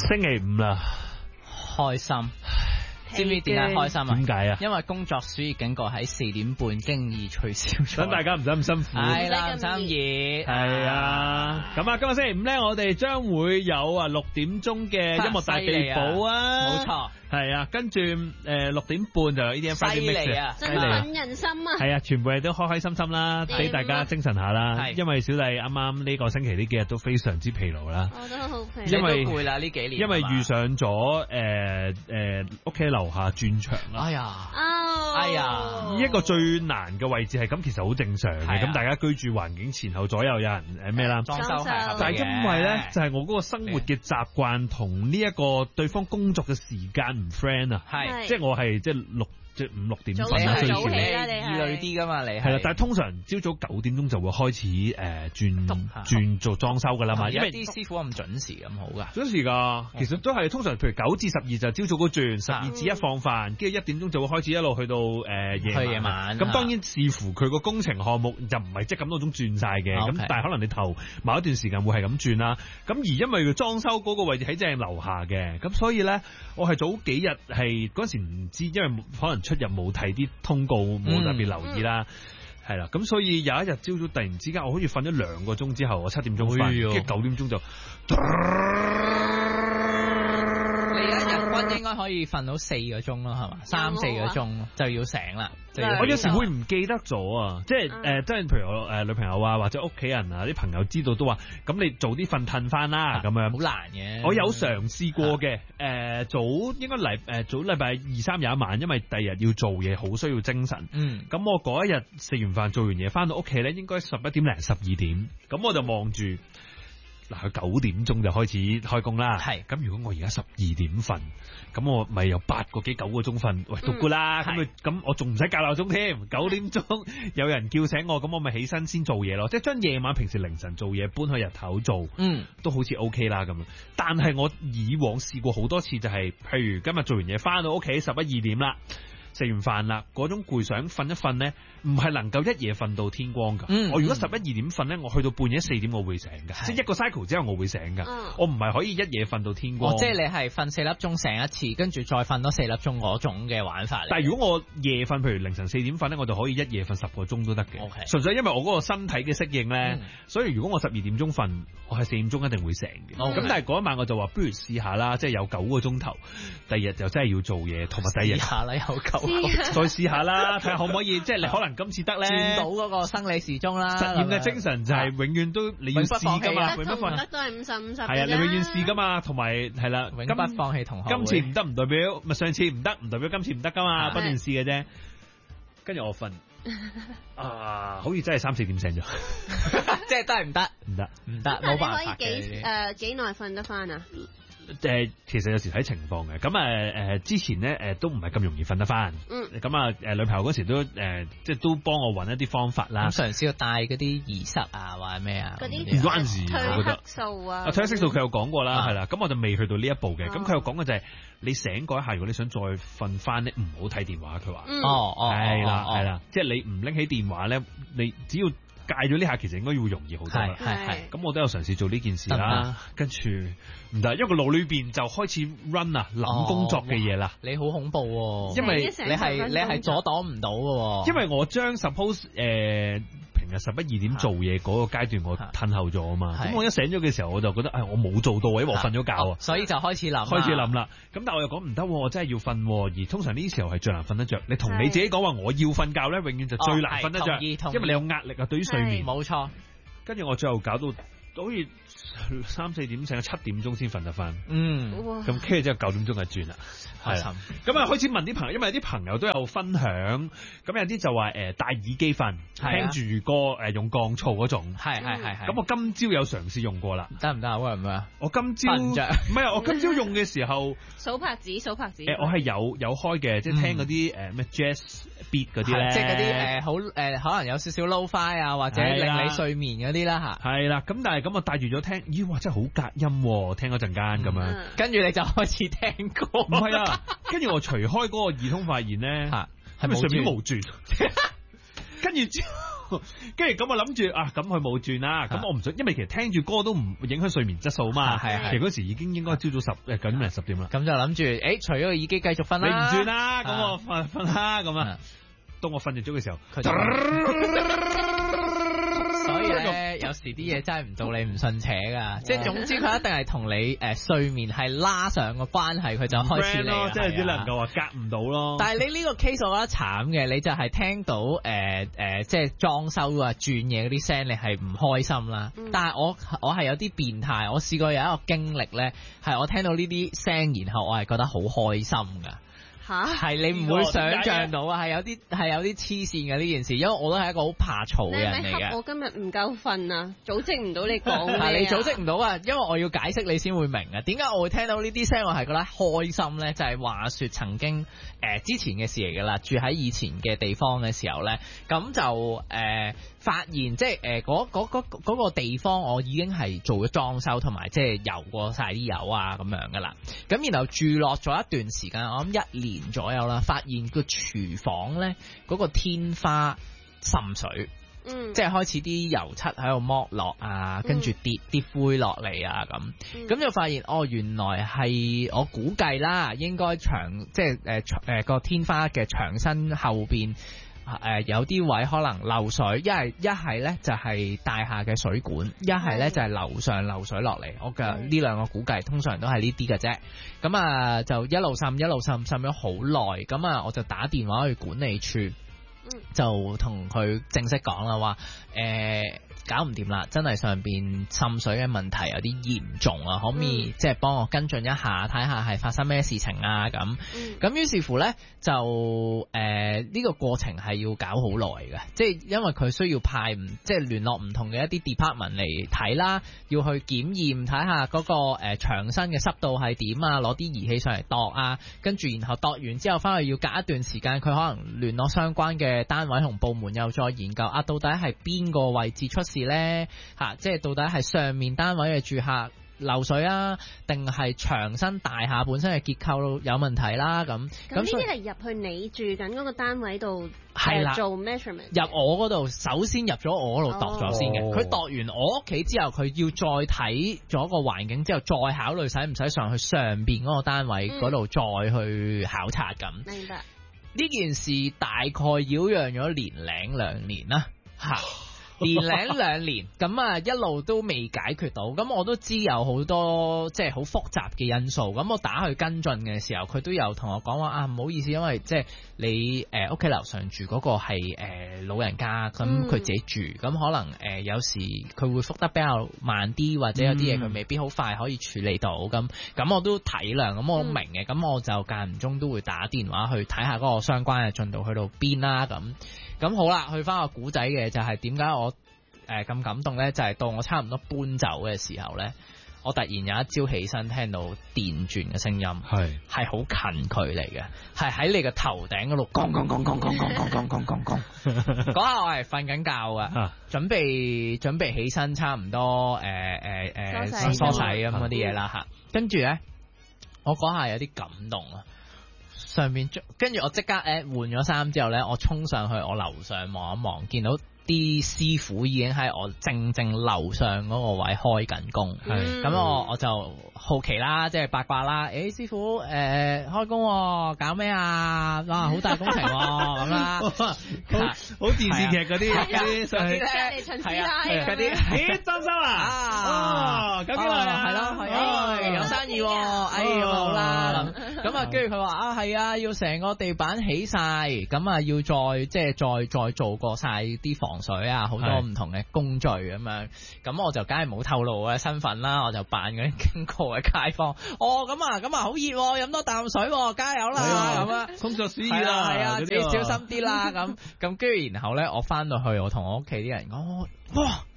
星期五啦， 開心。知唔知點解開心啊？ 點解啊？ 因為工作暑熱警告喺4點半經已取消咗， 等大家唔使咁辛苦。 係啦，唔使咁熱。 係啊，咁啊，今日星期五咧，我哋將會有6點鐘嘅音樂大地寶啊， 冇錯。 係啊，跟住6點半就有 EDM Friday Mix 啊， 振奮人心啊！ 係啊，全部嘢都開開心心啦，俾大家精神下啦。因為小弟啱啱呢個星期呢幾日都非常之疲勞啦， 我都好疲勞， 因為攰啦呢幾年， 因為遇上咗屋企樓下轉場啦。 哎呀， 一個最難嘅位置係咁，其實好正常嘅。咁大家居住環境前後左右有人咩啦， 裝修係， 但係因為咧就係我嗰個生活嘅習慣同呢一個對方工作嘅時間唔 friend 啊， 係即係我係即係5、6點瞓啦， 最早起啦， 你係易累啲噶嘛，你係啦，但係通常朝早9點鐘就會開始轉做裝修噶啦嘛，因為啲師傅咁準時咁好噶， 準時㗎，其實都係通常譬如9至12就朝早嗰轉，12至1放飯，跟住1點鐘就會開始一路去到夜晚。咁當然視乎佢個工程項目就唔係即係咁多種轉晒嘅，咁但係可能你頭某一段時間會係咁轉啦。咁而因為佢裝修嗰個位置喺正樓下嘅，咁所以咧我係早幾日係嗰時唔知，因為可能出入冇睇啲通告，冇特別留意啦。係啦，咁所以有一日朝早突然之間，我好似瞓咗2個鐘之後，我7點鐘瞓，跟住9點鐘就。 你一日均應該可以瞓到4個鐘咯，係嘛？3-4個鐘就要醒啦。 我有時會唔記得咗啊，即係即係譬如我女朋友啊，或者屋企人啊，啲朋友知道都話，咁你早啲瞓褪翻啦，咁樣。好難嘅。我有嘗試過嘅，早應該早禮拜2、3有一晚，因為第日要做嘢，好需要精神。咁我嗰一日食完飯做完嘢，翻到屋企咧，應該11點零12點，咁我就望住。嗱，佢9點鐘就開始開工啦。係，咁如果我而家12點瞓，咁我咪有8個幾9個鐘瞓，喂，到㗎啦。咁我仲唔使校鬧鐘添？9點鐘有人叫醒我，咁我咪起身先做嘢咯。即係將夜晚平時凌晨做嘢搬去日頭做，都好似 OK 啦咁樣。但係我以往試過好多次，就係譬如今日做完嘢翻到屋企11、2點啦。食完飯啦，嗰種攰想瞓一瞓咧，唔係能夠一夜瞓到天光噶。我如果11、2點瞓咧，我去到半夜4點我會醒噶，即係一個 cycle 之後我會醒噶。我唔係可以一夜瞓到天光。 即係你係瞓4粒鐘醒一次，跟住再瞓多4粒鐘嗰種嘅玩法嚟。 但係如果我夜瞓，譬如凌晨4點瞓咧，我就可以一夜瞓10個鐘都得嘅。純粹因為我嗰個身體嘅適應咧，所以如果我12點鐘瞓，我係4點鐘一定會醒嘅。咁但係嗰一晚我就話不如試下啦，即係有9個鐘頭，第二日就真係要做嘢，同埋第二日試下啦，有9。 再試下啦，睇下可唔可以，即係你可能今次得咧， 轉到嗰個生理時鐘啦。 實驗嘅精神就係永遠都你要試噶嘛， 永不放棄，得都係50-50。 係啊，你永遠試噶嘛，同埋係啦， 永不放棄同學。 今次唔得唔代表，咪上次唔得唔代表今次唔得噶嘛，不斷試嘅啫。跟住我瞓好似真係3、4點醒咗， 即係都係唔得，唔得，冇辦法嘅。 你可以幾耐瞓得翻啊？ 其實有時睇情況嘅，咁之前咧都唔係咁容易瞓得翻，咁女朋友嗰時都即係都幫我揾一啲方法啦。 咁嘗試要帶嗰啲儀式啊，或者咩啊？ 嗰啲唔關事，我覺得。 褪黑素啊， 褪黑色素佢有講過啦，係啦，咁我就未去到呢一步嘅。咁佢有講嘅就係你醒嗰一下，如果你想再瞓翻咧，唔好睇電話。佢話係啦，即係你唔拎起電話咧，你只要戒咗呢下，其實應該會容易好多啦。係，咁我都有嘗試做呢件事啦。跟住唔得，因為個腦裏邊就開始 run 啊，諗工作嘅嘢啦。 你好恐怖喎！ 因為你係阻擋唔到嘅。因為我將 suppose 平日11、2點做嘢嗰個階段我褪後咗啊嘛。咁我一醒咗嘅時候，我就覺得我冇做到，因為我瞓咗覺啊。 所以就開始諗啦。咁但係我又講唔得，我真係要瞓。而通常呢啲時候係最難瞓得着。你同你自己講話我要瞓覺咧，永遠就最難瞓得着，因為你有壓力啊，對於睡眠。 冇錯。 跟住我最後搞到好似3、4點醒，7點鐘先瞓得翻。咁跟住之後9點鐘就轉啦。係啦，咁啊開始問啲朋友，因為有啲朋友都有分享，咁有啲就話戴耳機瞓，聽住歌用降噪嗰種。係。咁我今朝有嘗試用過啦。 得唔得啊？會唔會啊？ 我今朝唔係啊！我今朝用嘅時候數拍子。 我係有開嘅，即係聽嗰啲咩 jazz beat 嗰啲咧， 即係嗰啲好可能有少少 lo-fi 啊，或者令你睡眠嗰啲啦嚇。 係啦，咁但係咁我帶住咗聽，咦哇真係好隔音喎！聽嗰陣間咁樣， 跟住你就開始聽歌。 唔係啊！跟住我除開嗰個耳筒，發現咧，係咪上面冇轉？跟住之後跟住咁我諗住啊，咁佢冇轉啦，咁我唔想，因為其實聽住歌都唔影響睡眠質素嘛。 係其實嗰時已經應該朝早9點零10點啦。 咁就諗住，除咗個耳機繼續瞓啦。 你唔轉啦，咁我瞓啦，咁啊。當我瞓着咗嘅時候， 所以咧，有時啲嘢真係唔到你唔信邪噶，即係總之佢一定係同你睡眠係拉上個關係，佢就開始嚟， 即係只能夠話隔唔到咯。 但係你呢個 case 我覺得慘嘅，你就係聽到即係裝修啊轉嘢嗰啲聲，你係唔開心啦。但係我係有啲變態，我試過有一個經歷咧，係我聽到呢啲聲，然後我係覺得好開心噶。係你唔會想象到啊，係有啲黐線嘅呢件事，因為我都係一個好怕嘈嘅人嚟嘅。 我今日唔夠瞓啊，組織唔到你講。 係你組織唔到啊，因為我要解釋你先會明啊。點解我會聽到呢啲聲，我係覺得開心咧？就係話說曾經之前嘅事嚟噶啦，住喺以前嘅地方嘅時候咧，咁就發現即係嗰個地方我已經係做咗裝修，同埋即係油過晒啲油啊咁樣噶啦。咁然後住落咗一段時間，我諗1年左右啦，發現個廚房咧嗰個天花滲水，即係開始啲油漆喺度剝落啊，跟住跌啲灰落嚟啊咁就發現原來係我估計啦，應該即係個天花嘅牆身後邊。有啲位可能漏水，一係咧就係大廈嘅水管，一係咧就係樓上漏水落嚟。我嘅呢兩個估計通常都係呢啲嘅啫。咁啊就一路滲咗好耐。咁啊我就打電話去管理處，就同佢正式講啦，話搞唔掂啦，真係上邊滲水嘅問題有啲嚴重啊，可唔可以即係幫我跟進一下，睇下係發生咩事情啊咁。咁於是乎呢，就呢個過程係要搞好耐嘅，即係因為佢需要派即係聯絡唔同嘅一啲 department 嚟睇啦，要去檢驗睇下嗰個牆身嘅濕度係點啊，攞啲儀器上嚟度啊，跟住然後度完之後翻去要隔一段時間，佢可能聯絡相關嘅單位同部門又再研究到底係邊個位置出事呢？即係到底係上面單位嘅住客漏水啊，定係牆身大廈本身嘅結構有問題啦？咁呢啲係入去你住緊嗰個單位度做 measurement， 入我嗰度，首先入咗我嗰度度咗先嘅。佢度完我屋企之後，佢要再睇咗個環境之後，再考慮使唔使上去上邊嗰個單位嗰度再去考察咁。 明白。 呢件事大概擾攘咗年零2年啦，年零2年，咁啊一路都未解決到，咁我都知有好多即係好複雜嘅因素，咁我打去跟進嘅時候，佢都有同我講話唔好意思，因為即係你屋企樓上住嗰個係老人家，咁佢自己住，咁可能有時佢會覆得比較慢啲，或者有啲嘢佢未必好快可以處理到，咁我都體諒，咁我都明嘅，咁我就間唔中都會打電話去睇下嗰個相關嘅進度去到邊啦，咁好啦，去翻個古仔嘅就係點解我咁感動呢？就係到我差唔多搬走嘅時候呢，我突然有一朝起身聽到電鑽嘅聲音，係好近距離嘅，係喺你個頭頂嗰度，咣咣咣咣咣咣咣咣咣咣。嗰下我係瞓緊覺㗎，準備起身，差唔多梳洗咁嗰啲嘢啦嚇。跟住呢，我嗰下有啲感動啊！上面跟住我即刻換咗衫之後呢，我衝上去我樓上望一望，見到啲師傅已經喺我正樓上嗰個位開緊工，咁我就好奇啦，即係八卦啦。師傅開工搞咩啊？哇，好大工程咁啦， 好電視劇嗰啲上去係啊，嗰啲裝修啊，究竟係咯，有生意好啦咁啊，跟住佢話係啊，要成個地板起晒，咁啊要再做過晒啲防水啊，好多唔同嘅工序咁樣，咁我就梗係冇透露我嘅身份啦，我就扮嗰啲經過嘅街坊。咁啊好熱，飲多啖水，加油啦咁啊！ 工作注意啦， 係啊，自己小心啲啦咁跟住然後咧，我翻到去，我同我屋企啲人講，哇！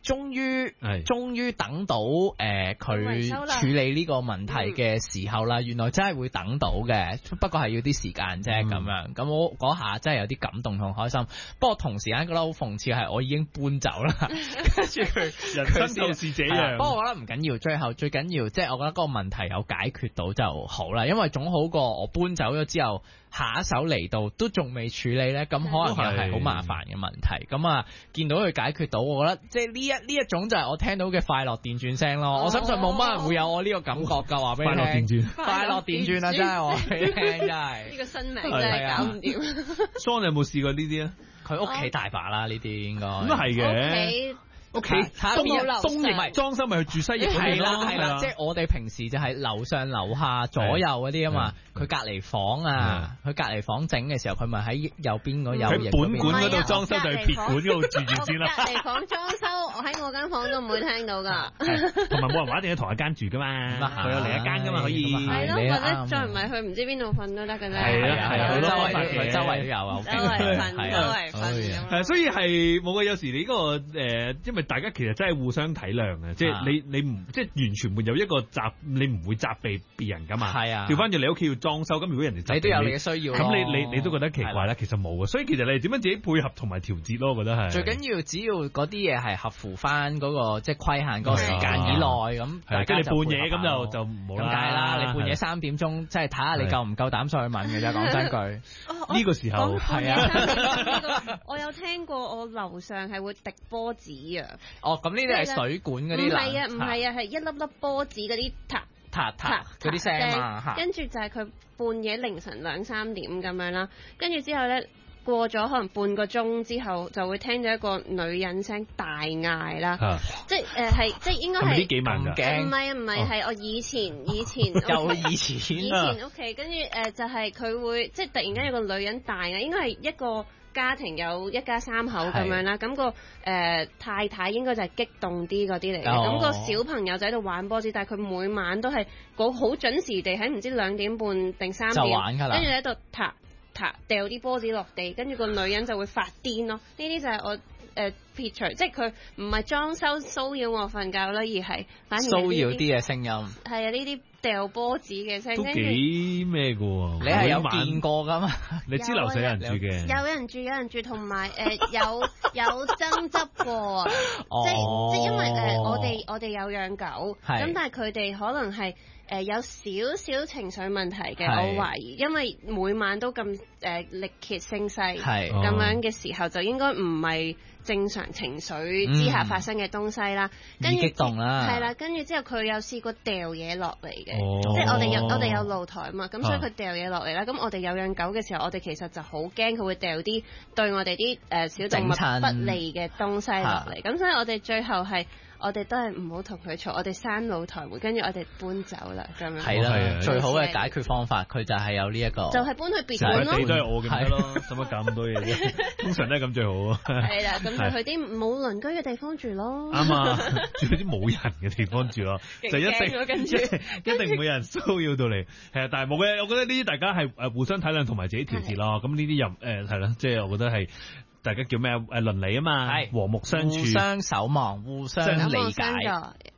終於等到佢處理呢個問題嘅時候啦，原來真係會等到嘅，不過係要啲時間啫咁樣。咁我嗰下真係有啲感動同開心，不過同時間覺得好諷刺係我已經搬走啦，跟住佢人生就是這樣。 不過我覺得唔緊要，最緊要即係我覺得嗰個問題有解決到就好啦，因為總好過我搬走咗之後下一手嚟到都仲未處理咧，咁可能又係好麻煩嘅問題。咁啊，見到佢解決到，我覺得即係呢一種就係我聽到嘅快樂電轉聲咯。我相信冇乜人會有我呢個感覺㗎，話俾你聽。快樂電轉，快樂電轉啊！真係我俾你聽，真係呢個新名真係搞唔掂。 Son 你有冇試過呢啲啊？ 佢屋企大把啦，呢啲應該咁都係嘅。屋企東翼咪裝修咪去住西翼嗰邊咯， 係啦，即係我哋平時就係樓上樓下左右嗰啲啊嘛。佢隔離房啊，佢隔離房整嘅時候，佢咪喺右邊嗰右翼嗰邊。 喺本館嗰度裝修就係撇館嗰度住住先啦。 隔離房裝修，我喺我間房都唔會聽到㗎。 同埋冇人話一定要同一間住㗎嘛，佢有另一間㗎嘛可以。 係咯，或者再唔係去唔知邊度瞓都得㗎啫。 係啊， 周圍都有啊， 周圍瞓。 係，所以係冇嘅。有時你嗰個因為大家其實真係互相體諒嘅，即係你唔即係完全沒有一個你唔會責備別人㗎嘛。係啊，調翻轉你屋企要裝修，咁如果人哋你都有你嘅需要， 咁你都覺得奇怪啦。其實冇啊，所以其實你點樣自己配合同埋調節咯，我覺得係最緊要。只要嗰啲嘢係合乎翻嗰個即係規限嗰個時間以內，咁大家你半夜咁就唔好啦。 咁梗係啦，你半夜3點鐘，即係睇下你夠唔夠膽上去問嘅啫。講真句， 呢個時候係啊，我有聽過我樓上係會滴波子啊。 哦，咁呢啲係水管嗰啲。 唔係啊，係一粒粒波子嗰啲嗒嗰啲聲嘛。 跟住就係佢半夜凌晨2、3點咁樣啦，跟住之後咧。過咗可能半個鐘之後，就會聽到一個女人聲大嗌啦，即係應該係呢幾萬㗎？ 唔係係我以前有以前屋企，跟住就係佢會即係突然間有個女人大嗌，應該係一個家庭有一家3口咁樣啦，咁個太太應該就係激動啲嗰啲嚟嘅，咁個小朋友就喺度玩波子，但係佢每晚都係好準時地喺唔知2點半定3點，跟住喺度掉啲波子落地，跟住個女人就會發癲咯。呢啲就係我撇除，即係佢唔係裝修騷擾我瞓覺啦，而係反而騷擾啲嘅聲音。 係啊，呢啲掉波子嘅聲都幾咩嘅喎？ 你係有見過㗎嘛？ 你知樓上有人住嘅？ 有人住，同埋有爭執過，即係因為我哋有養狗，咁但係佢哋可能係。有少少情緒問題嘅，我懷疑，因為每晚都咁力竭聲勢咁樣嘅時候，就應該唔係正常情緒之下發生嘅東西啦。跟住激動啦， 係啦，跟住之後佢有試過掉嘢落嚟嘅，即係我哋有露台啊嘛，咁所以佢掉嘢落嚟啦。咁我哋有養狗嘅時候，我哋其實就好驚佢會掉啲對我哋啲小動物不利嘅東西落嚟，咁所以我哋最後係。我哋都係唔好同佢嘈，我哋閂露台門，跟住我哋搬走啦，咁樣。 係啦，最好嘅解決方法，佢就係有呢一個。 就係搬去別館咯。 地都係我嘅咯，使乜搞咁多嘢啫？通常都係咁最好啊。係啦， 咁就去啲冇鄰居嘅地方住咯。 啱啊，住啲冇人嘅地方住咯，就一定會有人騷擾到你。係啊，但係冇嘅，我覺得呢啲大家係互相體諒同埋自己調節咯。咁呢啲又係啦，即係我覺得係。大家叫咩？倫理啊嘛，和睦相處， 互相守望，互相理解。